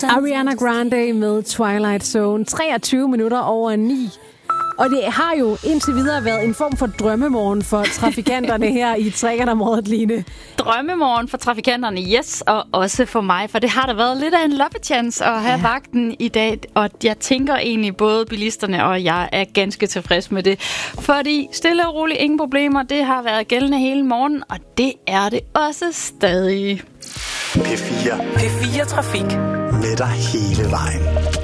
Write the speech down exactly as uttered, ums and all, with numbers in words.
Ariana Grande med Twilight Zone. treogtyve minutter over ni. Og det har jo indtil videre været en form for drømmemorgen for trafikanterne her i Trækkernområdet, Line. Drømmemorgen for trafikanterne, yes, og også for mig, for det har da været lidt af en loppechance at have ja. vagten i dag, og jeg tænker egentlig både bilisterne og jeg er ganske tilfreds med det, fordi stille og roligt, ingen problemer, det har været gældende hele morgen, og det er det også stadig. P fire. P fire Trafik. Med dig hele vejen.